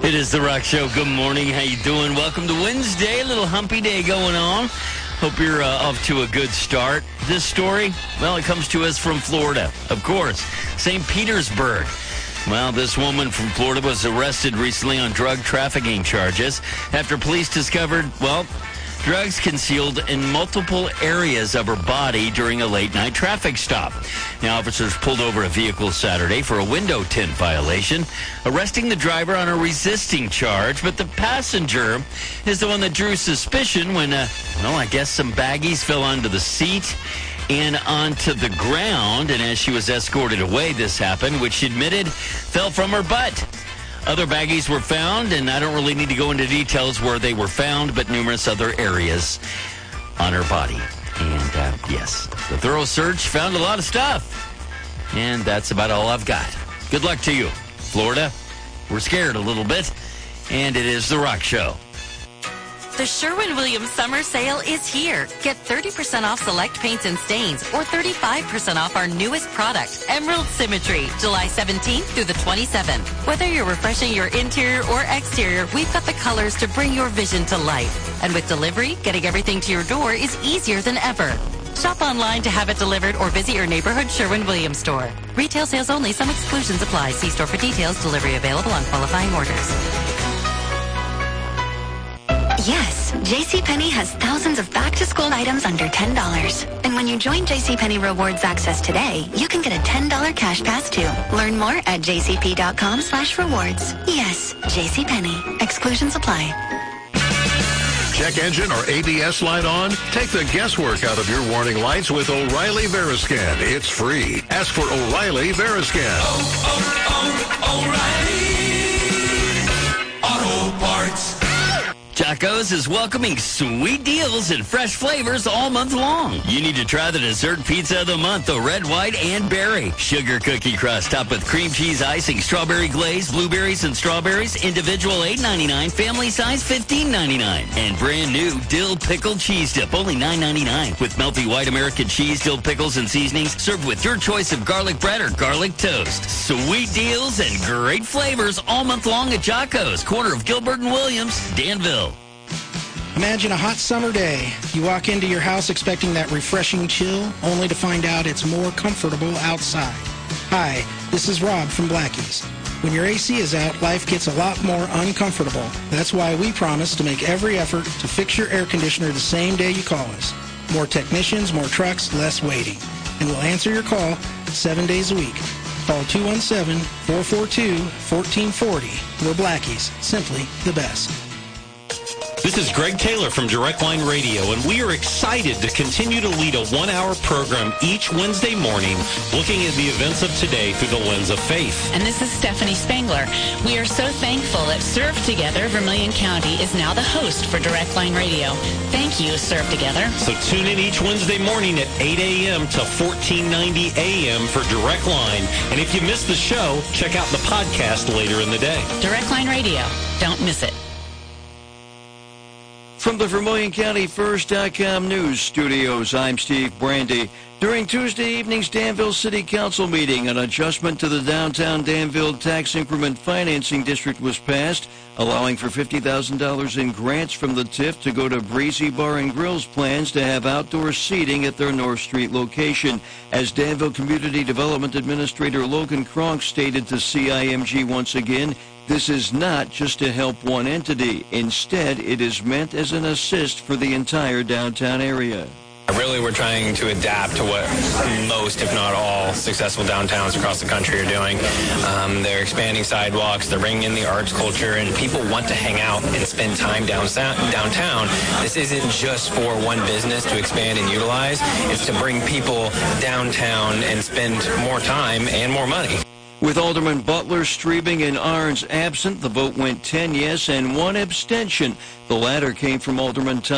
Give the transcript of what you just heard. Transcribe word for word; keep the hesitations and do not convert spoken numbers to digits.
It is The Rock Show. Good morning. How you doing? Welcome to Wednesday. A little humpy day going on. Hope you're uh, off to a good start. This story, well, it comes to us from Florida, of course. Saint Petersburg. Well, this woman from Florida was arrested recently on drug trafficking charges after police discovered, well, drugs concealed in multiple areas of her body during a late-night traffic stop. Now, officers pulled over a vehicle Saturday for a window tint violation, arresting the driver on a resisting charge, but the passenger is the one that drew suspicion when, uh, well, I guess some baggies fell onto the seat and onto the ground, and as she was escorted away, this happened, which she admitted fell from her butt. Other baggies were found, and I don't really need to go into details where they were found, but numerous other areas on her body. And, uh, yes, the thorough search found a lot of stuff. And that's about all I've got. Good luck to you. Florida, we're scared a little bit, and it is The Rock Show. The Sherwin-Williams summer sale is here. Get thirty percent off select paints and stains or thirty-five percent off our newest product, Emerald Symmetry, July seventeenth through the twenty-seventh. Whether you're refreshing your interior or exterior, we've got the colors to bring your vision to life. And with delivery, getting everything to your door is easier than ever. Shop online to have it delivered or visit your neighborhood Sherwin-Williams store. Retail sales only. Some exclusions apply. See store for details. Delivery available on qualifying orders. Yes, JCPenney has thousands of back-to-school items under ten dollars. And when you join JCPenney Rewards Access today, you can get a ten dollars cash pass too. Learn more at jcp.com slash rewards. Yes, JCPenney. Exclusions apply. Check engine or A B S light on? Take the guesswork out of your warning lights with O'Reilly Veriscan. It's free. Ask for O'Reilly Veriscan. Oh, oh, oh, O'Reilly Auto Parts. Jocko's is welcoming sweet deals and fresh flavors all month long. You need to try the dessert pizza of the month, the red, white, and berry. Sugar cookie crust topped with cream cheese icing, strawberry glaze, blueberries and strawberries, individual eight ninety-nine, family size fifteen ninety-nine. And brand new dill pickle cheese dip, only nine ninety-nine. With melty white American cheese, dill pickles, and seasonings, served with your choice of garlic bread or garlic toast. Sweet deals and great flavors all month long at Jocko's, corner of Gilbert and Williams, Danville. Imagine a hot summer day. You walk into your house expecting that refreshing chill, only to find out it's more comfortable outside. Hi, this is Rob from Blackie's. When your A C is out, life gets a lot more uncomfortable. That's why we promise to make every effort to fix your air conditioner the same day you call us. More technicians, more trucks, less waiting. And we'll answer your call seven days a week. Call two one seven, four four two, one four four zero. We're Blackie's, simply the best. This is Greg Taylor from Direct Line Radio, and we are excited to continue to lead a one-hour program each Wednesday morning looking at the events of today through the lens of faith. And this is Stephanie Spangler. We are so thankful that Serve Together Vermilion County is now the host for Direct Line Radio. Thank you, Serve Together. So tune in each Wednesday morning at eight a.m. to fourteen ninety a.m. for Direct Line. And if you missed the show, check out the podcast later in the day. Direct Line Radio. Don't miss it. From the Vermilion County First dot com News Studios, I'm Steve Brandy. During Tuesday evening's Danville City Council meeting, an adjustment to the downtown Danville Tax Increment Financing District was passed, allowing for fifty thousand dollars in grants from the T I F to go to Breezy Bar and Grill's plans to have outdoor seating at their North Street location. As Danville Community Development Administrator Logan Kronk stated to C I M G once again, this is not just to help one entity. Instead, it is meant as an assist for the entire downtown area. Really, we're trying to adapt to what most, if not all, successful downtowns across the country are doing. Um, they're expanding sidewalks, they're bringing in the arts culture, and people want to hang out and spend time downtown. This isn't just for one business to expand and utilize. It's to bring people downtown and spend more time and more money. With Alderman Butler, Streebing, and Arns absent, the vote went ten yes and one abstention. The latter came from Alderman Tom